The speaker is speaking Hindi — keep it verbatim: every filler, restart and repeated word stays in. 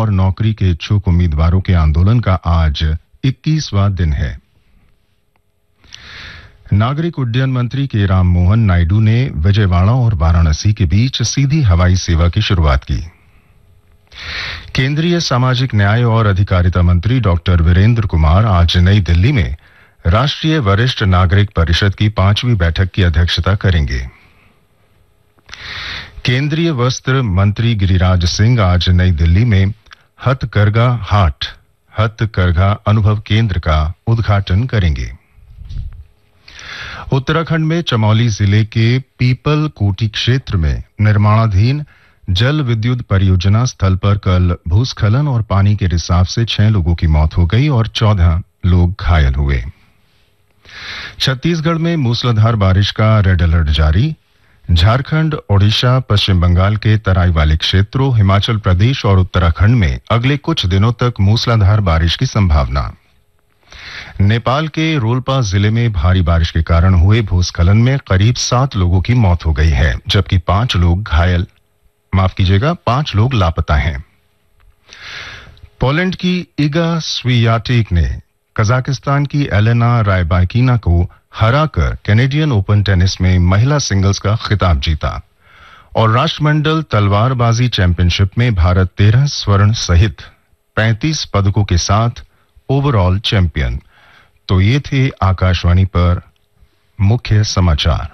और नौकरी के इच्छुक उम्मीदवारों के आंदोलन का आज इक्कीसवां दिन है। नागरिक उड्डयन मंत्री के राम मोहन नायडू ने विजयवाड़ा और वाराणसी के बीच सीधी हवाई सेवा की शुरुआत की। केंद्रीय सामाजिक न्याय और अधिकारिता मंत्री डॉक्टर वीरेंद्र कुमार आज नई दिल्ली में राष्ट्रीय वरिष्ठ नागरिक परिषद की पांचवी बैठक की अध्यक्षता करेंगे। केंद्रीय वस्त्र मंत्री गिरिराज सिंह आज नई दिल्ली में हथकरघा हाट हथकरघा अनुभव केंद्र का उद्घाटन करेंगे। उत्तराखंड में चमोली जिले के पीपल कोटी क्षेत्र में निर्माणाधीन जल विद्युत परियोजना स्थल पर कल भूस्खलन और पानी के रिसाव से छह लोगों की मौत हो गई और चौदह लोग घायल हुए। छत्तीसगढ़ में मूसलाधार बारिश का रेड अलर्ट जारी। झारखंड, ओडिशा, पश्चिम बंगाल के तराई वाले क्षेत्रों, हिमाचल प्रदेश और उत्तराखंड में अगले कुछ दिनों तक मूसलाधार बारिश की संभावना। नेपाल के रोल्पा जिले में भारी बारिश के कारण हुए भूस्खलन में करीब सात लोगों की मौत हो गई है, जबकि पांच लोग घायल माफ कीजिएगा पांच लोग लापता हैं। पोलैंड की इगा स्वियाटेक ने कजाकिस्तान की एलेना रायबाकिना को हराकर कैनेडियन ओपन टेनिस में महिला सिंगल्स का खिताब जीता और राष्ट्रमंडल तलवारबाजी चैंपियनशिप में भारत तेरह स्वर्ण सहित पैंतीस पदकों के साथ ओवरऑल चैंपियन। तो ये थे आकाशवाणी पर मुख्य समाचार।